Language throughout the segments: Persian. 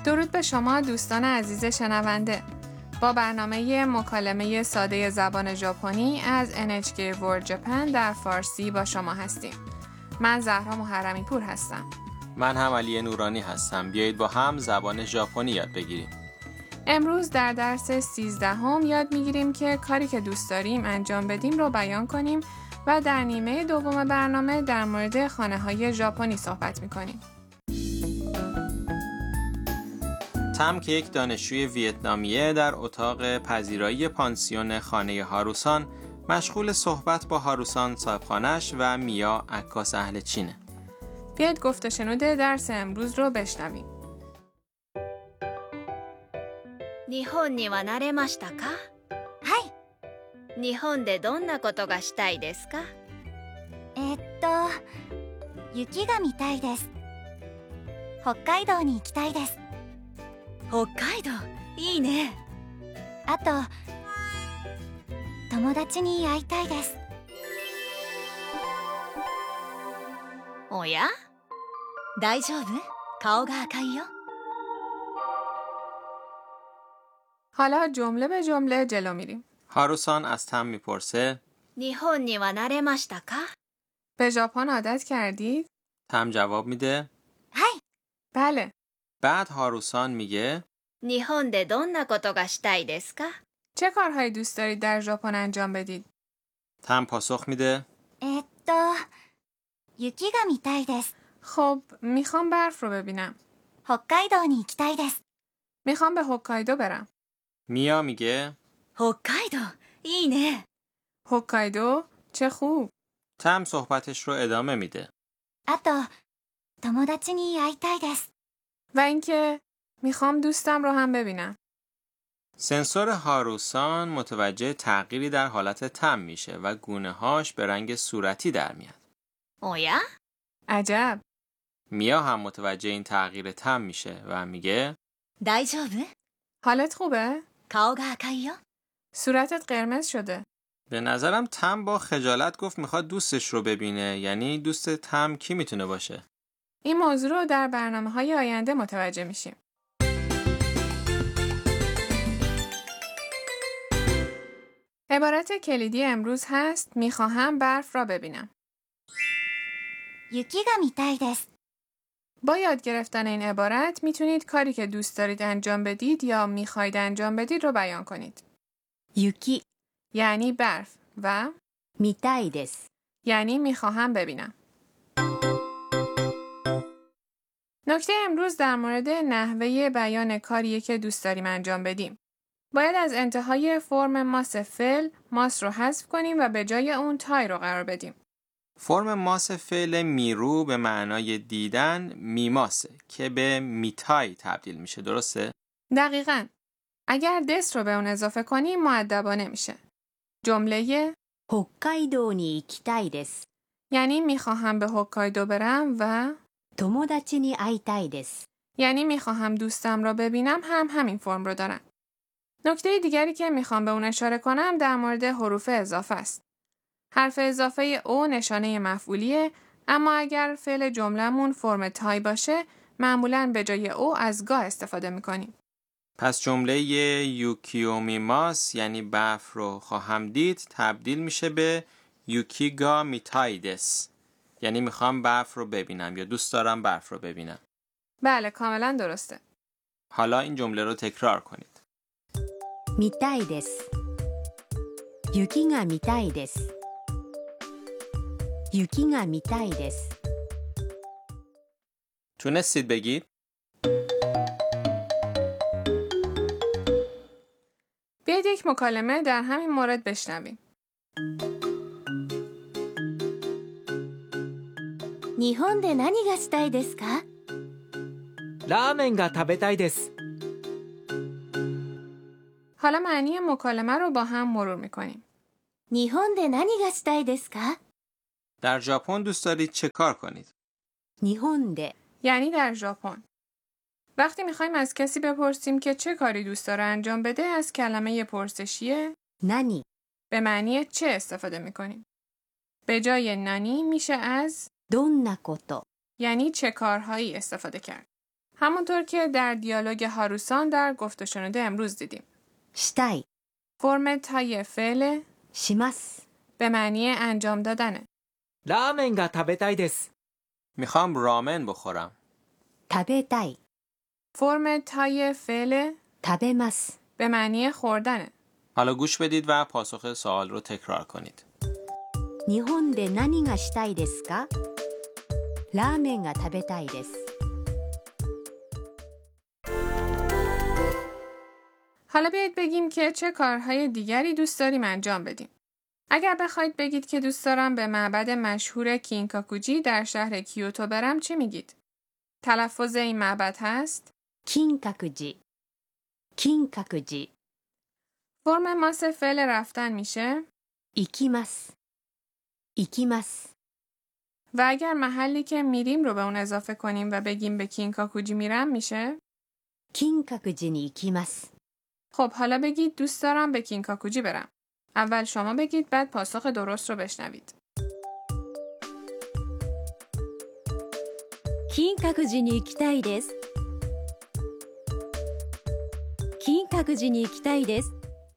درود به شما دوستان عزیز شنونده. با برنامه مکالمه ساده زبان ژاپنی از NHK World Japan در فارسی با شما هستیم. من زهرا محرمی پور هستم. من هم علی نورانی هستم. بیایید با هم زبان ژاپنی یاد بگیریم. امروز در درس 13 یاد میگیریم که کاری که دوست داریم انجام بدیم رو بیان کنیم و در نیمه دوم برنامه در مورد خانه‌های ژاپنی صحبت میکنیم. تم که یک دانشجوی ویتنامیه در اتاق پذیرایی پانسیون خانه هاروسان مشغول صحبت با هاروسان صاحبخانه‌اش و میا عکاس اهل چینه. بیایید گفت و شنود درس امروز رو بشنویم. 日本には慣れましたか？はい。日本でどんなことがしたいですか？ 雪が見たいです。北海道に行きたいです。 北海道いいね。 あと友達に会いたいです。 おや？大丈夫？顔が赤いよ。 حالا جمله به جمله جلو میریم. هاروسان از تم میپرسه 日本には慣れましたか？ به ژاپن عادت کردید؟ تم جواب میده はい。 بله. بعد هاروسان میگه 日本でどんなことがしたいですか？ چه کارهایی دوست دارید در ژاپن انجام بدید؟ تم پاسخ میده 雪が見たいです。 خب میخوام برف رو ببینم. 北海道に行きたいです。 میخوام به هوکایدو برم. میا میگه 北海道いいね。 هوکایدو چه خوب. تم صحبتش رو ادامه میده あと友達に会いたいです。 و اینکه میخوام دوستم رو هم ببینم. سنسور هاروسان متوجه تغییری در حالت تم میشه و گونه هاش به رنگ صورتی در میاد. おや？ عجب. میا هم متوجه این تغییر تم میشه و میگه 大丈夫？ حالت خوبه؟ 顔が赤いよ。 صورتت قرمز شده. به نظرم تم با خجالت گفت میخواد دوستش رو ببینه. یعنی دوست تم کی میتونه باشه؟ این موضوع رو در برنامه‌های آینده متوجه میشیم. عبارت کلیدی امروز هست میخواهم برف را ببینم. 雪が見たいです。 با یاد گرفتن این عبارت میتونید کاری که دوست دارید انجام بدید یا میخواید انجام بدید رو بیان کنید. 雪 یعنی برف و 見たいです。 یعنی میخواهم ببینم. نکته امروز در مورد نحوه بیان کاریه که دوست داریم انجام بدیم. باید از انتهای فرم ماس فعل ماس رو حذف کنیم و به جای اون تای رو قرار بدیم. فرم ماس فعل میرو به معنای دیدن میماسه که به میتای تبدیل میشه. درسته؟ دقیقاً. اگر دس رو به اون اضافه کنیم مؤدبانه میشه. جمله 北海道に行きたいです。 یعنی میخواهم به هوکایدو برم و 友達に会いたいです。 یعنی میخواهم دوستم را ببینم هم همین فرم رو دارن. نکته دیگری که میخوام به اون اشاره کنم در مورد حروف اضافه است. حرف اضافه او نشانه مفعولیه، اما اگر فعل جمله‌مون فرم تای باشه معمولاً به جای او از گا استفاده میکنیم. پس جمله یوکیو میماس یعنی برف رو خواهم دید تبدیل میشه به یوکیگا میتای دس. یعنی میخوام برف رو ببینم یا دوست دارم برف رو ببینم. بله کاملا درسته. حالا این جمله رو تکرار کنید. 見たいです。雪が見たいです。雪が見たいです。 تونستید بگید؟ بیایید یک مکالمه در همین مورد بشنویم. 日本で何がしたいですか？ ラーメンが食べたいです。 حالا معنی مکالمه رو با هم مرور میکنیم. 日本で何がしたいですか？ در ژاپن دوست دارید چه کار کنید؟ 日本で یعنی در ژاپن. وقتی میخوایم از کسی بپرسیم که چه کاری دوست داره انجام بده از کلمه پرسشیه 何 به معنی چه استفاده میکنیم. به جای نانی میشه از どんなこと یعنی چه کارهایی استفاده کرد. همونطور که در دیالوگ هاروسان در گفت و شنود امروز دیدیم. したい فرم تای فعل します به معنی انجام دادنه. ラーメンが食べたいです。 میخوام رامن بخورم. 食べたい فرم تای فعل 食べます به معنی خوردنه. حالا گوش بدید و پاسخ سوال رو تکرار کنید. 日本で何がしたいですかラーメンが食べたいです حالا بیایید بگیم که چه کارهای دیگری دوست داریم انجام بدیم. اگر بخواید بگید که دوست دارم به معبد مشهور کینکاکوجی در شهر کیوتو برم چی میگید؟ تلفظ این معبد هست 金閣寺金閣寺 فرم ماس فعل رفتن میشه 行きます行きます و اگر محلی که میریم رو به اون اضافه کنیم و بگیم به کینکاکوجی میرم میشه 金閣寺に行きます خب حالا بگید دوست دارم به کینکاکوجی برم. اول شما بگید بعد پاسخ درست رو بشنوید. 金閣寺に行きたいです金閣寺に行きたいです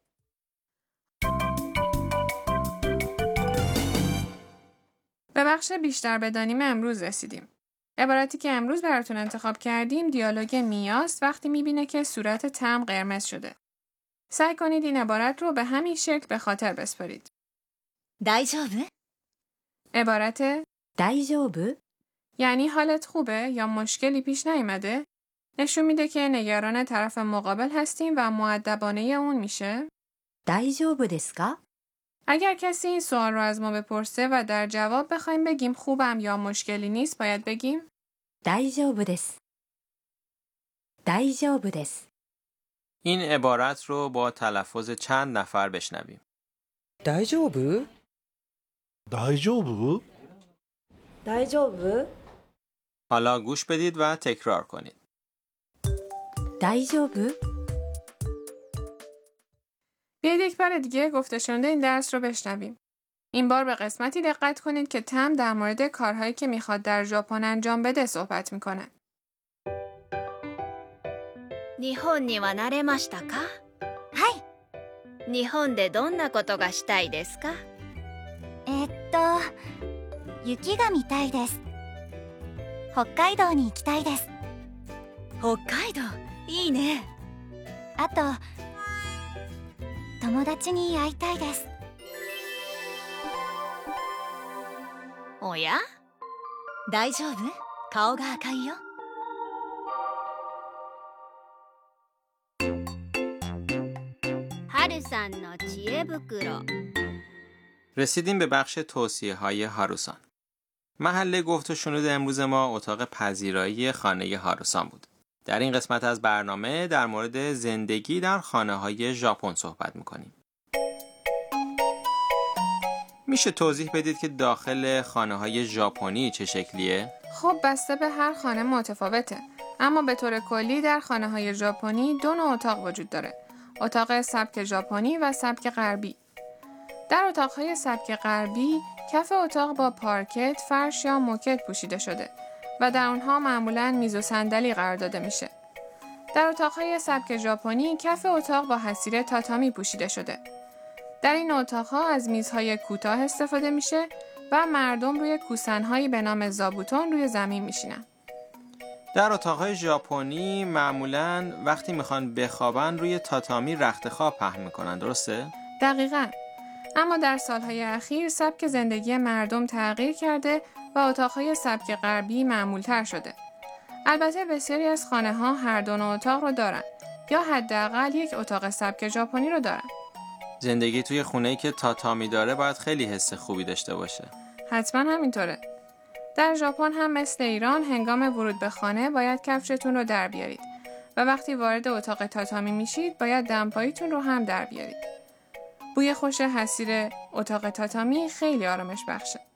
به بخش بیشتر بدانیم امروز رسیدیم. عبارتی که امروز براتون انتخاب کردیم دیالوگ میاست وقتی میبینه که صورت تم قرمز شده. سعی کنید این عبارت رو به همین شکل به خاطر بسپارید. 大丈夫 عبارت 大丈夫 یعنی حالت خوبه یا مشکلی پیش نیامده نشون میده که نگران طرف مقابل هستیم و مؤدبانه اون میشه 大丈夫ですか اگر کسی این سوال رو از ما بپرسه و در جواب بخوایم بگیم خوبم یا مشکلی نیست باید بگیم 大丈夫です大丈夫です این عبارت رو با تلفظ چند نفر بشنویم. 大丈夫？ 大丈夫？ 大丈夫 حالا گوش بدید و تکرار کنید. 大丈夫 بیایید یک بار دیگه گفته شنوده این درس رو بشنویم. این بار به قسمتی دقت کنید که تم در مورد کارهایی که میخواد در ژاپن انجام بده صحبت میکنه. 日本には慣れましたか？はい日本でどんなことがしたいですか？ 雪が見たいです北海道に行きたいです北海道いいねあと友達に会いたいですおや？ 大丈夫顔が赤いよはるさんの知恵袋 رسیدیم به بخش توصیه های هاروسان. محل گفت و شنود امروز ما اتاق پذیرایی خانه هاروسان بود. در این قسمت از برنامه در مورد زندگی در خانه های ژاپن صحبت میکنیم. میشه توضیح بدید که داخل خانه های ژاپنی چه شکلیه؟ خب بسته به هر خانه متفاوته. اما به طور کلی در خانه های ژاپنی دو نوع اتاق وجود داره. اتاق سبک ژاپنی و سبک غربی. در اتاقهای سبک غربی کف اتاق با پارکت، فرش یا موکت پوشیده شده و در اونها معمولاً میز و صندلی قرار داده میشه. در اتاقهای سبک ژاپنی کف اتاق با حصیر تاتامی پوشیده شده. در این اتاقها از میزهای کوتاه استفاده میشه و مردم روی کوسنهایی به نام زابوتون روی زمین میشینن. در اتاقهای ژاپنی معمولاً وقتی میخوان بخوابن روی تاتامی رخت خواب پهن میکنن، درسته؟ دقیقاً. اما در سالهای اخیر سبک زندگی مردم تغییر کرده و اتاقهای سبک غربی معمولتر شده. البته بسیاری از خانه ها هر دو نوع اتاق رو دارن یا حداقل یک اتاق سبک ژاپنی رو دارن. زندگی توی خونه‌ای که تاتامی داره باید خیلی حس خوبی داشته باشه. حتما همینطوره. در ژاپن هم مثل ایران هنگام ورود به خانه باید کفشتون رو در بیارید و وقتی وارد اتاق تاتامی میشید باید دمپاییتون رو هم در بیارید. بوی خوش حصیر اتاق تاتامی خیلی آرامش بخشه.